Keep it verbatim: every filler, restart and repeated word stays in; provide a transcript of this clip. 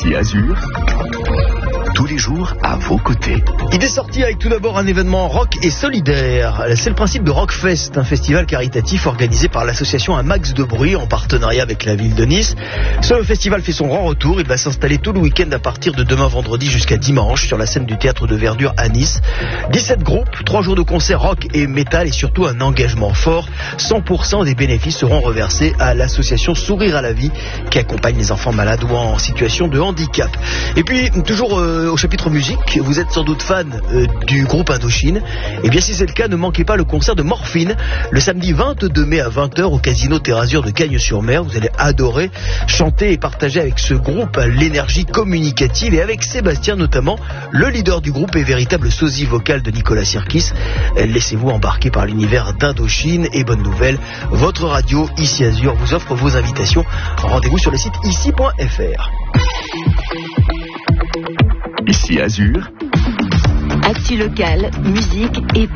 Ici Azur, tous les jours à vos côtés. Il est sorti avec tout d'abord un événement rock et solidaire. C'est le principe de Rockfest, un festival caritatif organisé par l'association Un Max de Bruit en partenariat avec la ville de Nice. Ce festival fait son grand retour. Il va s'installer tout le week-end à partir de demain vendredi jusqu'à dimanche sur la scène du Théâtre de Verdure à Nice. dix-sept groupes, trois jours de concerts rock et métal et surtout un engagement fort. cent pour cent des bénéfices seront reversés à l'association Sourire à la vie qui accompagne les enfants malades ou en situation de handicap. Et puis, toujours euh, au chapitre musique, vous êtes sans doute fan euh, du groupe Indochine. Et bien si c'est le cas, ne manquez pas le concert de Morphine le samedi vingt-deux mai à vingt heures au Casino Terrazur de Cagnes-sur-Mer. Vous allez adorer chanter et partager avec ce groupe l'énergie communicative et avec Sébastien notamment, le leader du groupe et véritable sosie vocal de Nicolas Sirkis. Laissez-vous embarquer par l'univers d'Indochine et bonne nouvelle, votre radio Ici Azur vous offre vos invitations. Rendez-vous sur le site ici point f r. Ici Azur. Actu locale, musique et